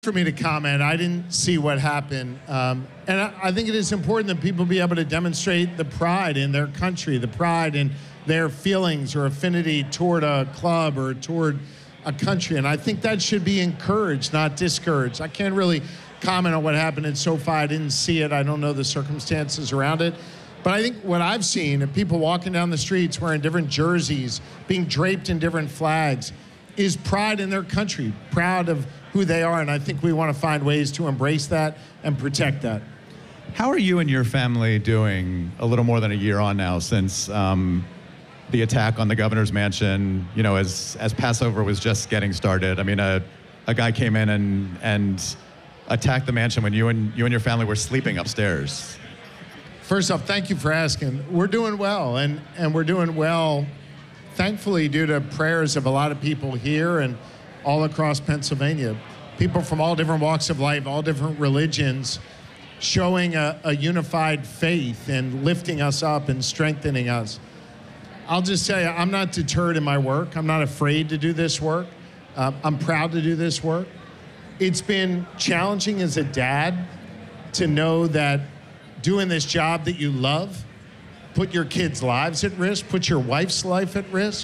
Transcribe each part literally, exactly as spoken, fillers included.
For me to comment, I didn't see what happened. Um, and I, I think it is important that people be able to demonstrate the pride in their country, the pride in their feelings or affinity toward a club or toward a country. And I think that should be encouraged, not discouraged. I can't really comment on what happened in SoFi. I didn't see it. I don't know the circumstances around it. But I think what I've seen of people walking down the streets wearing different jerseys, being draped in different flags, is pride in their country, proud of who they are, and I think we want to find ways to embrace that and protect that. How are you and your family doing a little more than a year on now since um, the attack on the governor's mansion, you know, as as Passover was just getting started? I mean, a, a guy came in and and attacked the mansion when you and you and your family were sleeping upstairs. First off, thank you for asking. We're doing well, and, and we're doing well, thankfully, due to prayers of a lot of people here and all across Pennsylvania. People from all different walks of life, all different religions, showing a, a unified faith and lifting us up and strengthening us. I'll just tell you, I'm not deterred in my work. I'm not afraid to do this work. Uh, I'm proud to do this work. It's been challenging as a dad to know that doing this job that you love put your kids' lives at risk, put your wife's life at risk.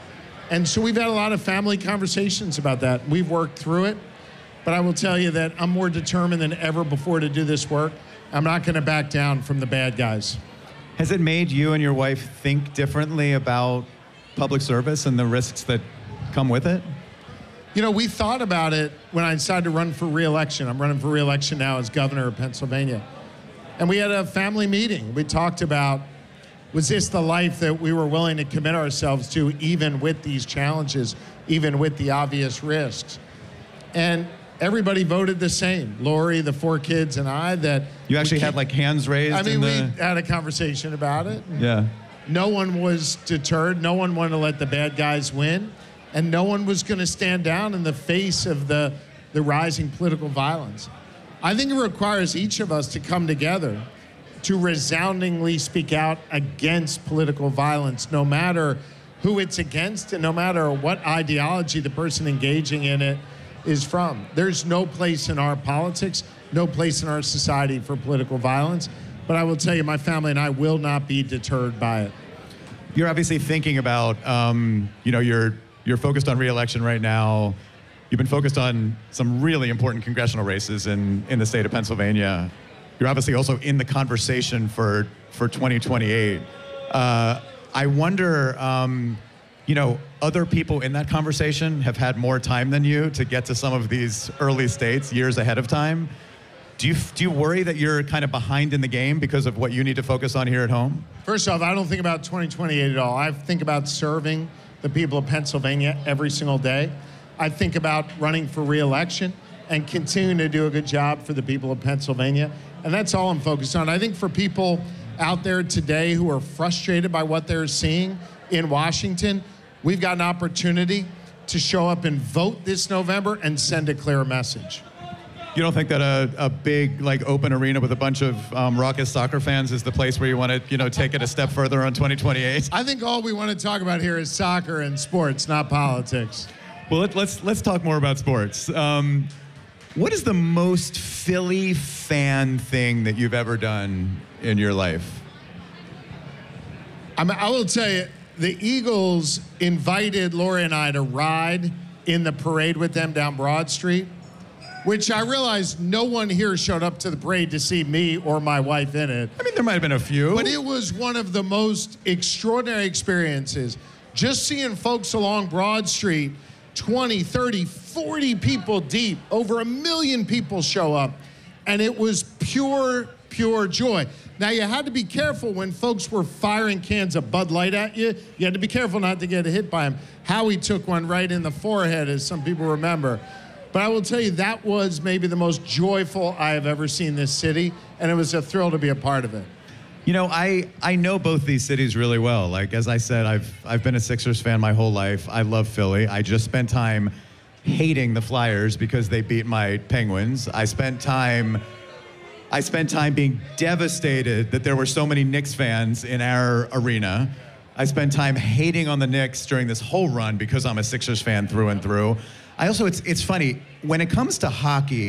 And so we've had a lot of family conversations about that. We've worked through it, but I will tell you that I'm more determined than ever before to do this work. I'm not going to back down from the bad guys. Has it made you and your wife think differently about public service and the risks that come with it? You know, we thought about it when I decided to run for re-election. I'm running for re-election now as governor of Pennsylvania. And we had a family meeting. We talked about, was this the life that we were willing to commit ourselves to, even with these challenges, even with the obvious risks? And everybody voted the same. Lori, the four kids, and I, that... You actually had, like, hands raised? I mean, in we the... had a conversation about it. Yeah. No one was deterred. No one wanted to let the bad guys win. And no one was going to stand down in the face of the, the rising political violence. I think it requires each of us to come together to resoundingly speak out against political violence, no matter who it's against and no matter what ideology the person engaging in it is from. There's no place in our politics, no place in our society for political violence. But I will tell you, my family and I will not be deterred by it. You're obviously thinking about, um, you know, you're you're focused on re-election right now. You've been focused on some really important congressional races in, in the state of Pennsylvania. You're obviously also in the conversation for, for twenty twenty-eight. Uh, I wonder, um, you know, other people in that conversation have had more time than you to get to some of these early states years ahead of time. Do you, do you worry that you're kind of behind in the game because of what you need to focus on here at home? First off, I don't think about twenty twenty-eight at all. I think about serving the people of Pennsylvania every single day. I think about running for re-election and continuing to do a good job for the people of Pennsylvania. And that's all I'm focused on. I think for people out there today who are frustrated by what they're seeing in Washington, we've got an opportunity to show up and vote this November and send a clear message. You don't think that a, a big, like, open arena with a bunch of um, raucous soccer fans is the place where you want to, you know, take it a step further on twenty twenty-eight? I think all we want to talk about here is soccer and sports, not politics. Well, let, let's let's talk more about sports. Um, what is the most Philly fan thing that you've ever done in your life? I mean, I will tell you, the Eagles invited Lori and I to ride in the parade with them down Broad Street, which I realized no one here showed up to the parade to see me or my wife in it. I mean, there might have been a few. But it was one of the most extraordinary experiences. Just seeing folks along Broad Street, twenty, thirty, forty people deep, over a million people show up, and it was pure, pure joy. Now, you had to be careful when folks were firing cans of Bud Light at you. You had to be careful not to get hit by them. Howie took one right in the forehead, as some people remember. But I will tell you, that was maybe the most joyful I have ever seen this city, and it was a thrill to be a part of it. You know, I, I know both these cities really well. Like, as I said, I've I've been a Sixers fan my whole life. I love Philly. I just spent time hating the Flyers because they beat my Penguins. I spent time I spent time being devastated that there were so many Knicks fans in our arena. I spent time hating on the Knicks during this whole run because I'm a Sixers fan through and through. I also, it's it's funny when it comes to hockey.